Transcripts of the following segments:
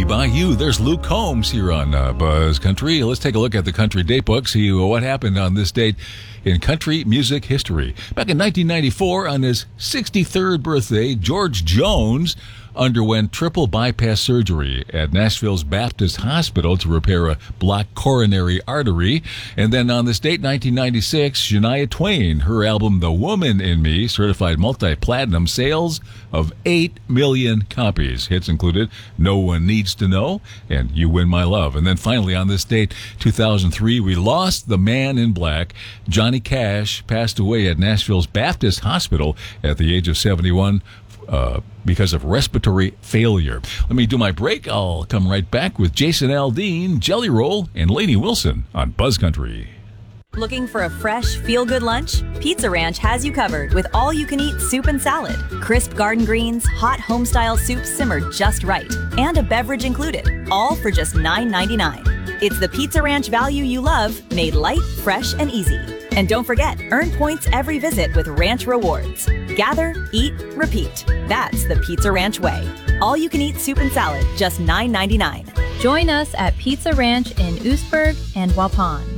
me by you. There's Luke Combs here on Buzz Country. Let's take a look at the Country Date Book, see what happened on this date in country music history. Back in 1994, on his 63rd birthday, George Jones underwent triple bypass surgery at Nashville's Baptist Hospital to repair a blocked coronary artery. And then on this date, 1996, Shania Twain, her album The Woman in Me, certified multi-platinum, sales of 8 million copies. Hits included No One Needs to Know and You Win My Love. And then finally on this date, 2003, we lost the man in black. Johnny Cash passed away at Nashville's Baptist Hospital at the age of 71 because of respiratory failure. Let me do my break. I'll come right back with Jason Aldean, Jelly Roll, and Lainey Wilson on Buzz Country. Looking for a fresh, feel-good lunch? Pizza Ranch has you covered with all-you-can-eat soup and salad. Crisp garden greens, hot home-style soups simmered just right, and a beverage included, all for just $9.99. It's the Pizza Ranch value you love, made light, fresh, and easy. And don't forget, earn points every visit with Ranch Rewards. Gather, eat, repeat. That's the Pizza Ranch way. All-you-can-eat soup and salad, just $9.99. Join us at Pizza Ranch in Oostburg and Waupun.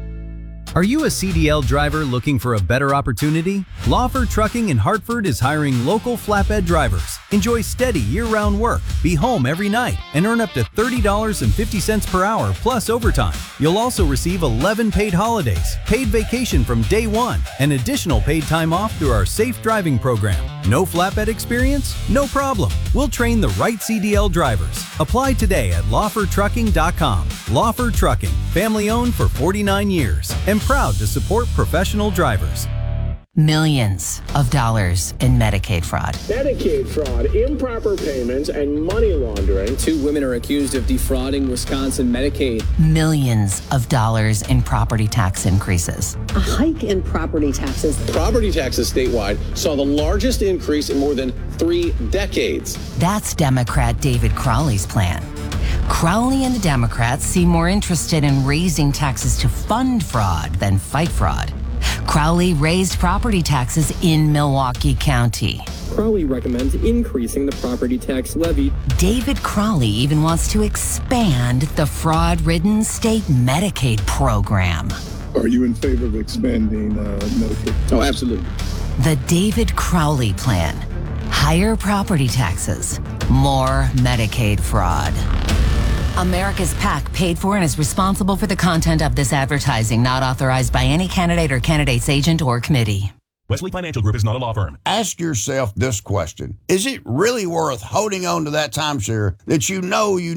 Are you a CDL driver looking for a better opportunity? Lawford Trucking in Hartford is hiring local flatbed drivers. Enjoy steady year-round work, be home every night, and earn up to $30.50 per hour plus overtime. You'll also receive 11 paid holidays, paid vacation from day one, and additional paid time off through our safe driving program. No flatbed experience? No problem. We'll train the right CDL drivers. Apply today at lawfordtrucking.com. Lawford Trucking, family owned for 49 years, and proud to support professional drivers. Millions of dollars in Medicaid fraud. Medicaid fraud, improper payments, and money laundering. 2 women are accused of defrauding Wisconsin Medicaid. Millions of dollars in property tax increases. A hike in property taxes. Property taxes statewide saw the largest increase in more than 3 decades. That's Democrat David Crowley's plan. Crowley and the Democrats seem more interested in raising taxes to fund fraud than fight fraud. Crowley raised property taxes in Milwaukee County. Crowley recommends increasing the property tax levy. David Crowley even wants to expand the fraud-ridden state Medicaid program. Are you in favor of expanding Medicaid? Oh, absolutely. The David Crowley plan. Higher property taxes, more Medicaid fraud. America's PAC paid for and is responsible for the content of this advertising, not authorized by any candidate or candidate's agent or committee. Wesley Financial Group is not a law firm. Ask yourself this question. Is it really worth holding on to that timeshare that you know